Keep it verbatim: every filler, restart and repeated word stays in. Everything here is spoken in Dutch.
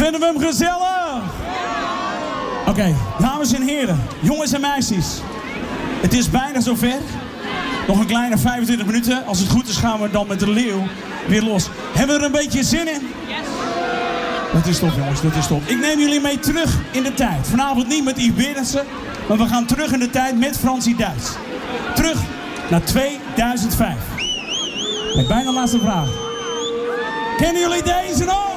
Vinden we hem gezellig? Oké, okay, dames en heren, jongens en meisjes. Het is bijna zover. Nog een kleine vijfentwintig minuten. Als het goed is gaan we dan met de leeuw weer los. Hebben we er een beetje zin in? Yes. Dat is top, jongens, dat is top. Ik neem jullie mee terug in de tijd. Vanavond niet met Yves Berendsen, maar we gaan terug in de tijd met Fransie Duits. Terug naar tweeduizend vijf. Met bijna laatste vraag. Kennen jullie deze nog?